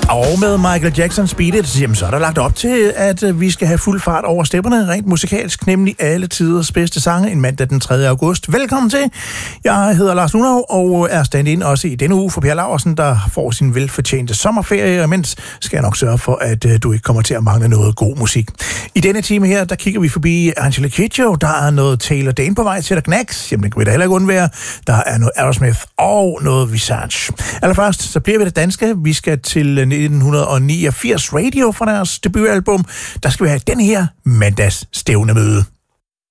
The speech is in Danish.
Og med Michael Jacksons Beat It, jamen, så er der lagt op til, at vi skal have fuld fart over stepperne, rent musikalsk, nemlig alle tiders bedste sange, en mandag den 3. august. Velkommen til. Jeg hedder Lars Lunov og er stand-in også i denne uge for Per Laursen, der får sin velfortjente sommerferie, og imens skal jeg nok sørge for, at du ikke kommer til at mangle noget god musik. I denne time her, der kigger vi forbi Angela Kidjo, der er noget Taylor Dane på vej til der Knacks, jamen det kan vi da heller ikke undvære. Der er noget Aerosmith og noget Visage. Allerførst, så bliver vi det danske. Vi skal til 1989 Radio fra deres debutalbum. Der skal vi have den her mandags stævnemøde.